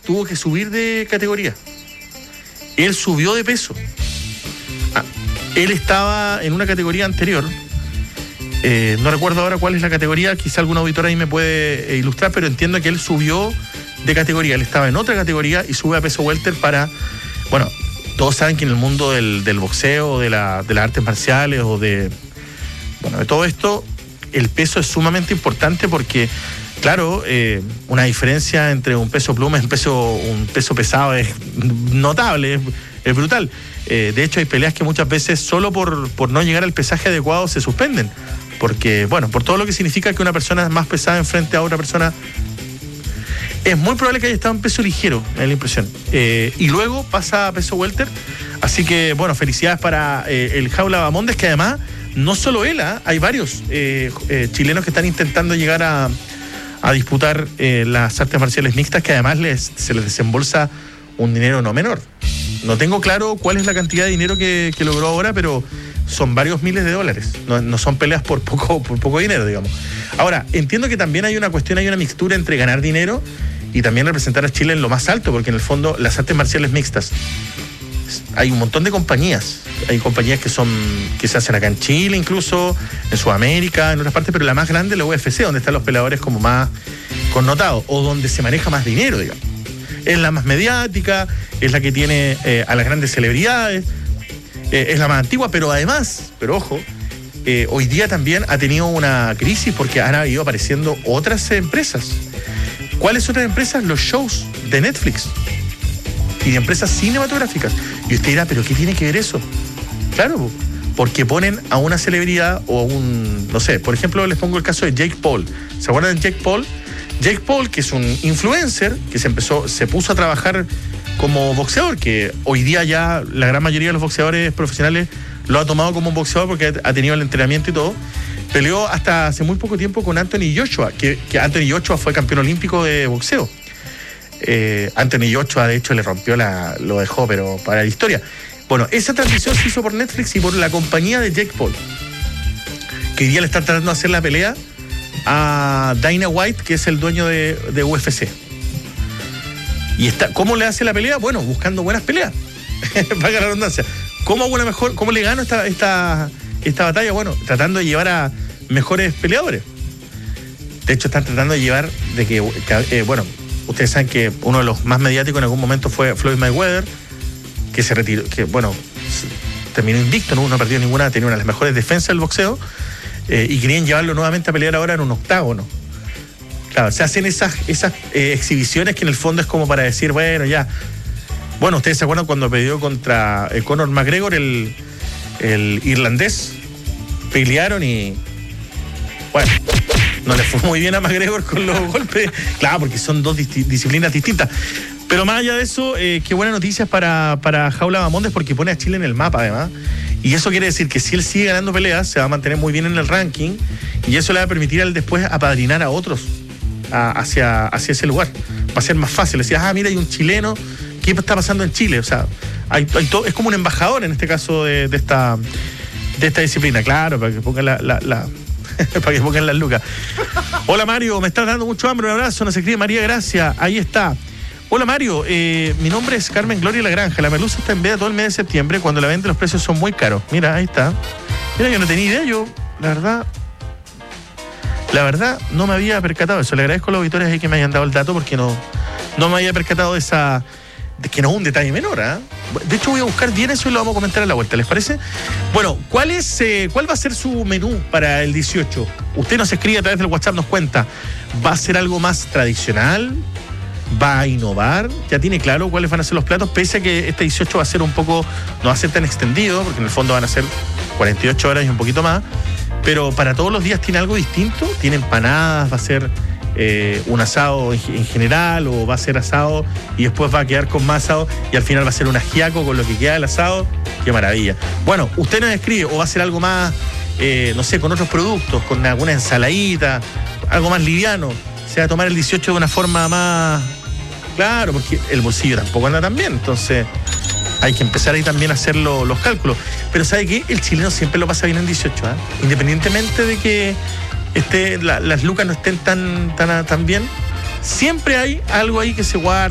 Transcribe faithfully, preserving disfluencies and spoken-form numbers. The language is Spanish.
tuvo que subir de categoría. Él subió de peso. Ah, él estaba en una categoría anterior. Eh, no recuerdo ahora cuál es la categoría, quizá algún auditor ahí me puede eh, ilustrar, pero entiendo que él subió de categoría. Él estaba en otra categoría y sube a peso welter para... Bueno, todos saben que en el mundo del, del boxeo, de, la, de las artes marciales o de... Bueno, de todo esto, el peso es sumamente importante porque, claro, eh, una diferencia entre un peso pluma y un peso, un peso pesado es notable, es, es brutal. Eh, de hecho, hay peleas que muchas veces solo por, por no llegar al pesaje adecuado se suspenden. Porque, bueno, por todo lo que significa que una persona más pesada enfrente a otra persona, es muy probable que haya estado en peso ligero, me da la impresión. Eh, y luego pasa a peso welter. Así que, bueno, felicidades para eh, el Jaula Bahamondes, que además, no solo él, ¿eh? hay varios eh, eh, chilenos que están intentando llegar a, a disputar eh, las artes marciales mixtas, que además les, se les desembolsa un dinero no menor. No tengo claro cuál es la cantidad de dinero que, que logró ahora, pero son varios miles de dólares. No, no son peleas por poco, por poco dinero, digamos. Ahora, entiendo que también hay una cuestión, hay una mixtura entre ganar dinero y también representar a Chile en lo más alto, porque en el fondo las artes marciales mixtas, hay un montón de compañías. Hay compañías que son que se hacen acá en Chile, incluso en Sudamérica, en otras partes, pero la más grande es la U F C, donde están los peleadores como más connotados, o donde se maneja más dinero, digamos. Es la más mediática, es la que tiene eh, a las grandes celebridades, eh, es la más antigua, pero además, pero ojo, eh, hoy día también ha tenido una crisis porque han ido apareciendo otras empresas. ¿Cuáles otras empresas? Los shows de Netflix y de empresas cinematográficas. Y usted dirá, ¿pero qué tiene que ver eso? Claro, porque ponen a una celebridad o a un, no sé, por ejemplo, les pongo el caso de Jake Paul. ¿Se acuerdan de Jake Paul? Jake Paul, que es un influencer, que se empezó, se puso a trabajar como boxeador, que hoy día ya la gran mayoría de los boxeadores profesionales lo ha tomado como un boxeador porque ha tenido el entrenamiento y todo. Peleó hasta hace muy poco tiempo con Anthony Joshua, que, que Anthony Joshua fue campeón olímpico de boxeo. Eh, Anthony Joshua, de hecho, le rompió la, lo dejó, pero para la historia. Bueno, esa transmisión se hizo por Netflix y por la compañía de Jake Paul, que hoy día le están tratando de hacer la pelea a Dana White, que es el dueño de, de U F C. Y está, ¿cómo le hace la pelea? Bueno, buscando buenas peleas. Para la redundancia. ¿Cómo hago una mejor, cómo le gano esta, esta, esta batalla? Bueno, tratando de llevar a mejores peleadores. De hecho, están tratando de llevar de que, que eh, bueno, ustedes saben que uno de los más mediáticos en algún momento fue Floyd Mayweather, que se retiró, que bueno, terminó invicto, no, no perdió ninguna, tenía una de las mejores defensas del boxeo. Eh, y querían llevarlo nuevamente a pelear ahora en un octágono. Claro, se hacen esas, esas eh, exhibiciones que en el fondo es como para decir, bueno, ya. Bueno, ustedes se acuerdan cuando peleó contra eh, Conor McGregor, el, el irlandés. Pelearon y, bueno, no le fue muy bien a McGregor con los golpes. Claro, porque son dos dis- disciplinas distintas. Pero más allá de eso, eh, qué buenas noticias para, para Jaula Bahamondes, porque pone a Chile en el mapa, además. Y eso quiere decir que si él sigue ganando peleas, se va a mantener muy bien en el ranking, y eso le va a permitir a él después apadrinar a otros a, hacia, hacia ese lugar. Va a ser más fácil. Decía, ah, mira, hay un chileno, ¿qué está pasando en Chile? O sea, hay, hay todo, es como un embajador en este caso de, de, esta, de esta disciplina. Claro, para que pongan la, la, la para que pongan las lucas. Hola Mario, me estás dando mucho hambre, un abrazo, nos escribe María Gracia, ahí está. Hola Mario, eh, mi nombre es Carmen Gloria Lagrange. La merluza está en venta todo el mes de septiembre. Cuando la venden los precios son muy caros. Mira, ahí está. Mira, yo no tenía idea, yo, la verdad, la verdad no me había percatado de eso. Le agradezco a los auditores ahí que me hayan dado el dato porque no, no me había percatado de esa, de que no es un detalle menor, ¿eh? De hecho voy a buscar bien eso y lo vamos a comentar a la vuelta, ¿les parece? Bueno, ¿cuál es, eh, cuál va a ser su menú para el dieciocho? Usted nos escribe a través del WhatsApp, nos cuenta. ¿Va a ser algo más tradicional? ¿Va a innovar? ¿Ya tiene claro cuáles van a ser los platos? Pese a que este dieciocho va a ser un poco, no va a ser tan extendido, porque en el fondo van a ser cuarenta y ocho horas y un poquito más, pero para todos los días tiene algo distinto. Tiene empanadas, va a ser eh, un asado en, en general, o va a ser asado y después va a quedar con más asado y al final va a ser un ajiaco con lo que queda del asado. ¡Qué maravilla! Bueno, usted nos escribe, o va a ser algo más, eh, no sé, con otros productos, con alguna ensaladita, algo más liviano. Se va a tomar el dieciocho de una forma más... Claro, porque el bolsillo tampoco anda tan bien, entonces hay que empezar ahí también a hacer lo, los cálculos. Pero ¿sabe qué? El chileno siempre lo pasa bien en dieciocho, ¿eh? Independientemente de que esté, la, las lucas no estén tan, tan, tan bien, siempre hay algo ahí que se guarda.